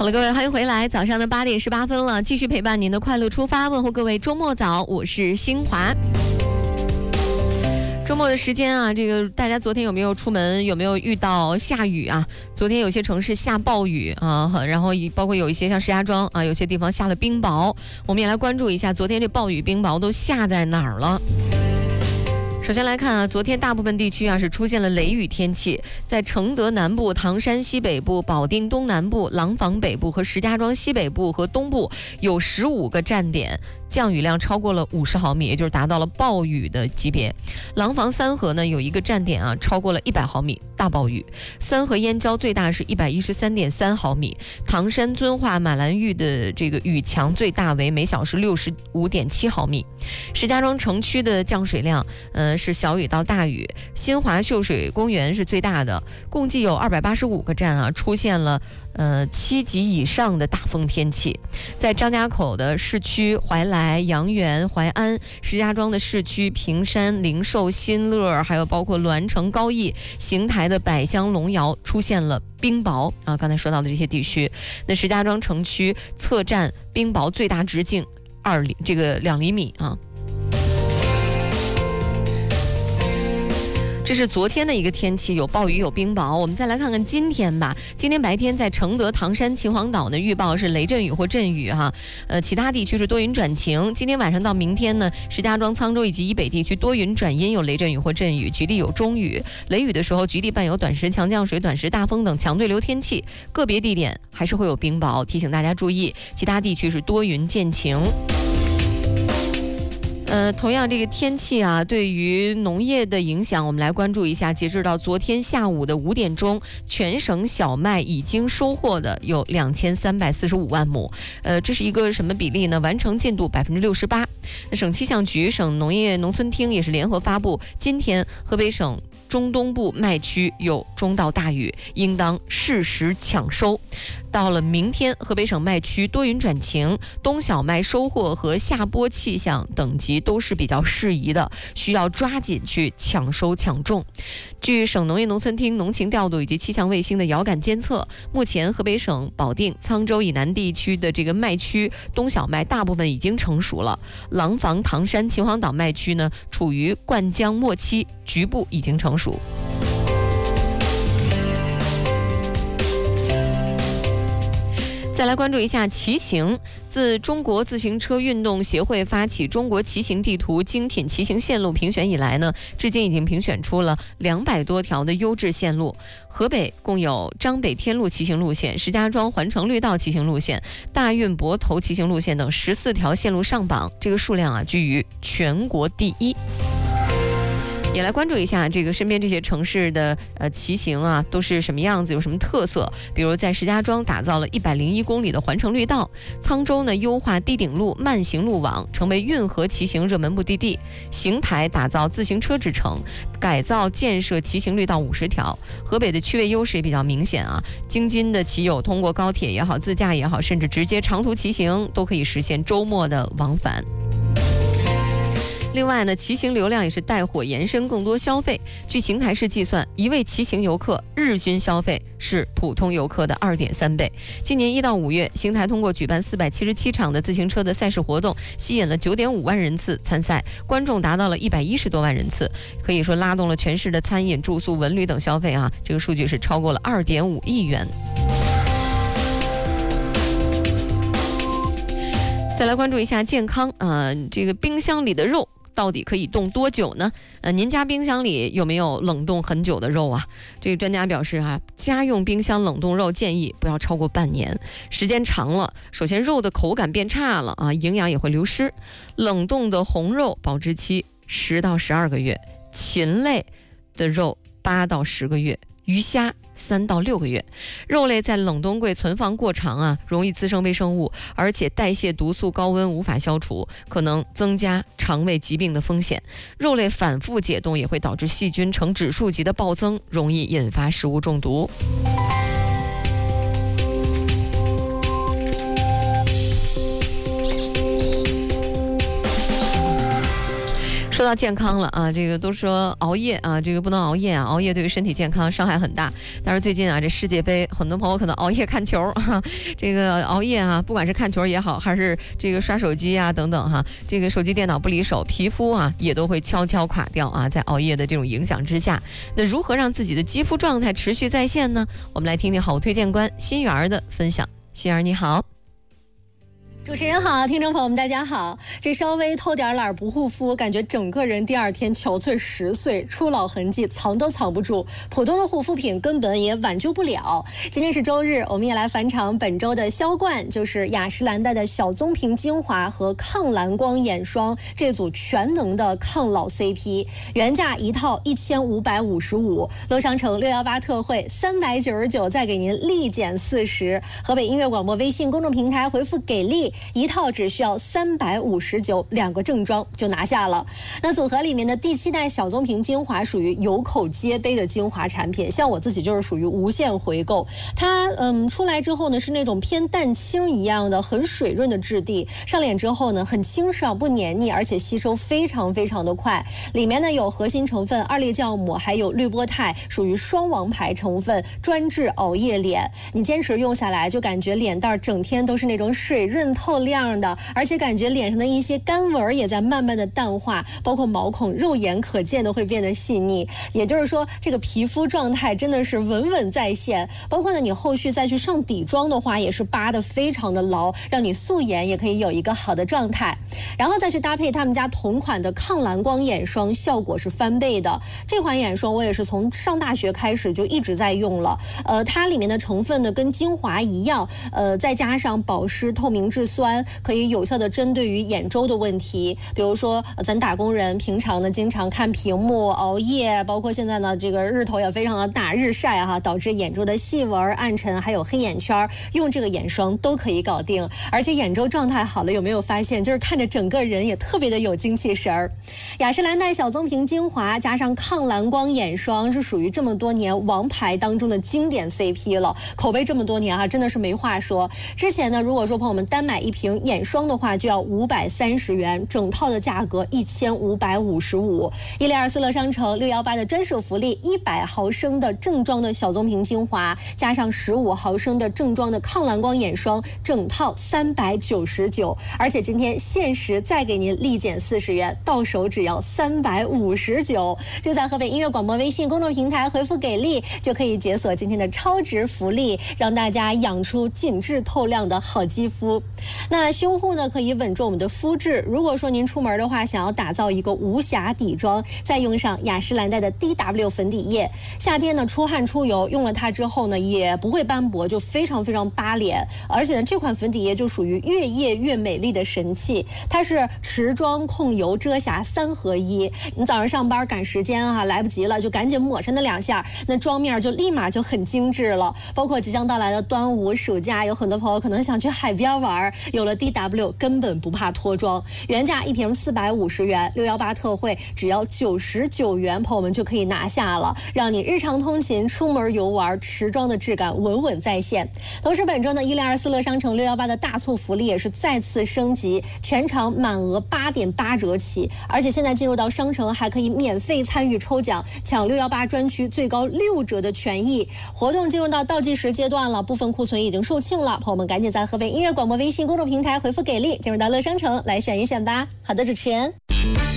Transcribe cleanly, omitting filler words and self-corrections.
好了，各位，欢迎回来。早上的8点18分了，继续陪伴您的快乐出发，问候各位周末早，我是新华。周末的时间啊，这个大家昨天有没有出门？有没有遇到下雨啊？昨天有些城市下暴雨啊，然后包括有一些像石家庄啊，有些地方下了冰雹。我们也来关注一下昨天这暴雨冰雹都下在哪儿了。首先来看啊，昨天大部分地区啊是出现了雷雨天气，在承德南部、唐山西北部、保定东南部、廊坊北部和石家庄西北部和东部有15个站点，降雨量超过了50毫米，也就是达到了暴雨的级别。廊坊三河呢有一个站点啊超过了100毫米，大暴雨。三河燕郊最大是113.3毫米，唐山遵化马兰峪的这个雨强最大为每小时65.7毫米。石家庄城区的降水量是小雨到大雨，新华秀水公园是最大的，共计有285个站啊出现了7级以上的大风天气。在张家口的市区、怀来、阳源、淮安、石家庄的市区、平山、灵寿、新乐，还有包括栾城、高邑、邢台的百乡、龙窑出现了冰雹啊。刚才说到的这些地区，那石家庄城区侧站冰雹最大直径2厘米啊。这是昨天的一个天气，有暴雨有冰雹。我们再来看看今天吧。今天白天在承德、唐山、秦皇岛呢预报是雷阵雨或阵雨哈，其他地区是多云转晴。今天晚上到明天呢，石家庄、沧州以及以北地区多云转阴，有雷阵雨或阵雨，局地有中雨。雷雨的时候，局地伴有短时强降水、短时大风等强对流天气，个别地点还是会有冰雹，提醒大家注意。其他地区是多云见晴。同样这个天气啊，对于农业的影响，我们来关注一下。截止到昨天下午的5点钟，全省小麦已经收获的有2345万亩。这是一个什么比例呢？完成进度68%。那省气象局、省农业农村厅也是联合发布，今天河北省中东部麦区有中到大雨，应当适时抢收。到了明天，河北省麦区多云转晴，冬小麦收获和下播气象等级都是比较适宜的，需要抓紧去抢收抢种。据省农业农村厅农情调度以及气象卫星的遥感监测，目前河北省保定、沧州以南地区的这个麦区冬小麦大部分已经成熟了，廊坊、唐山、秦皇岛麦区呢处于灌浆末期，局部已经成熟。再来关注一下骑行。自中国自行车运动协会发起中国骑行地图精品骑行线路评选以来呢，至今已经评选出了200多条的优质线路。河北共有张北天路骑行路线、石家庄环城绿道骑行路线、大运泊头骑行路线等14条线路上榜，这个数量啊居于全国第一。也来关注一下这个身边这些城市的骑行啊都是什么样子，有什么特色。比如在石家庄打造了101公里的环城绿道，沧州呢优化低顶路慢行路网，成为运河骑行热门目的地。邢台打造自行车之城，改造建设骑行绿道50条。河北的区位优势也比较明显啊，京津的骑友通过高铁也好、自驾也好，甚至直接长途骑行，都可以实现周末的往返。另外呢，骑行流量也是带火延伸更多消费。据邢台市计算，一位骑行游客日均消费是普通游客的2.3倍。今年1到5月，邢台通过举办477场的自行车的赛事活动，吸引了9.5万人次参赛，观众达到了110多万人次，可以说拉动了全市的餐饮、住宿、文旅等消费啊，这个数据是超过了2.5亿元。再来关注一下健康这个冰箱里的肉到底可以冻多久呢？您家冰箱里有没有冷冻很久的肉啊？这个专家表示家用冰箱冷冻肉建议不要超过半年，时间长了，首先肉的口感变差了营养也会流失。冷冻的红肉保质期10到12个月，禽类的肉8到10个月，鱼虾3到6个月。肉类在冷冻柜存放过长容易滋生微生物，而且代谢毒素高温无法消除，可能增加肠胃疾病的风险。肉类反复解冻也会导致细菌呈指数级的暴增，容易引发食物中毒。说说到健康了啊，这个都说熬夜啊，这个不能熬夜啊，熬夜对于身体健康伤害很大。但是最近啊，这世界杯，很多朋友可能熬夜看球啊，这个熬夜啊，不管是看球也好，还是这个刷手机啊等等哈，这个手机电脑不离手，皮肤啊也都会悄悄垮掉啊，在熬夜的这种影响之下，那如何让自己的肌肤状态持续在线呢？我们来听听好推荐官心媛的分享。心媛你好。 主持人好，听众朋友们大家好。这稍微偷点懒不护肤，感觉整个人第二天憔悴10岁，初老痕迹藏都藏不住，普通的护肤品根本也挽救不了。今天是周日，我们也来返场本周的销冠，就是雅诗兰黛的小棕瓶精华和抗蓝光眼霜这组全能的抗老 CP， 原价一套1555，乐商城618特惠399，再给您立减40。河北音乐广播微信公众平台回复给力，一套只需要359，2个正装就拿下了。那组合里面的第7代小棕瓶精华属于有口皆碑的精华产品，像我自己就是属于无限回购。它出来之后呢，是那种偏淡青一样的很水润的质地，上脸之后呢很清爽不黏腻，而且吸收非常非常的快。里面呢有核心成分2裂酵母，还有滤波肽，属于双王牌成分，专治熬夜脸。你坚持用下来，就感觉脸蛋整天都是那种水润透亮的，而且感觉脸上的一些干纹也在慢慢的淡化，包括毛孔肉眼可见的会变得细腻。也就是说，这个皮肤状态真的是稳稳在线。包括呢，你后续再去上底妆的话，也是扒得非常的牢，让你素颜也可以有一个好的状态。然后再去搭配他们家同款的抗蓝光眼霜，效果是翻倍的。这款眼霜我也是从上大学开始就一直在用了。它里面的成分呢跟精华一样，再加上保湿、透明质酸，可以有效的针对于眼周的问题。比如说咱打工人平常呢经常看屏幕熬夜，包括现在呢这个日头也非常的大，日晒哈，导致眼周的细纹、暗沉还有黑眼圈，用这个眼霜都可以搞定。而且眼周状态好了，有没有发现就是看着整个人也特别的有精气神儿？雅诗兰黛小棕瓶精华加上抗蓝光眼霜是属于这么多年王牌当中的经典 CP 了，口碑这么多年啊，真的是没话说。之前呢，如果说朋友们单买一瓶眼霜的话，就要530元，整套的价格1555。124乐商城618的专属福利，100毫升的正装的小棕瓶精华，加上15毫升的正装的抗蓝光眼霜，整套399。而且今天限时再给您立减40元，到手只要359。就在河北音乐广播微信公众平台回复给力，就可以解锁今天的超值福利，让大家养出紧致透亮的好肌肤。那修护呢，可以稳住我们的肤质。如果说您出门的话，想要打造一个无瑕底妆，再用上雅诗兰黛的 DW 粉底液，夏天呢出汗出油，用了它之后呢，也不会斑驳，就非常非常扒脸。而且呢，这款粉底液就属于越夜越美丽的神器，它是持妆控油遮瑕3合1。你早上上班赶时间啊，来不及了就赶紧抹上那2下，那妆面就立马就很精致了。包括即将到来的端午暑假，有很多朋友可能想去海边玩，有了 DW 根本不怕脱妆。原价一瓶450元，618特惠只要99元，朋友们就可以拿下了，让你日常通勤、出门游玩，持妆的质感稳稳在线。同时本周呢，124乐商城618的大促福利也是再次升级，全场满额8.8折起，而且现在进入到商城还可以免费参与抽奖，抢618专区最高6折的权益。活动进入到倒计时阶段了，部分库存已经售罄了，朋友们赶紧在河北音乐广播微信公众平台回复给力，进入到乐商城来选一选吧。好的，主持人。